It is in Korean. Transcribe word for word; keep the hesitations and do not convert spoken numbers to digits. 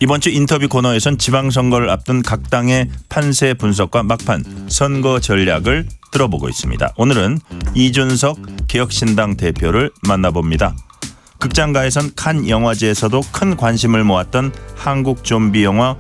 이번 주 인터뷰 코너에선 지방선거를 앞둔 각 당의 판세 분석과 막판 선거 전략을 들어보고 있습니다. 오늘은 이준석 개혁신당 대표를 만나봅니다. 극장가에선 칸 영화제에서도 큰 관심을 모았던 한국 좀비 영화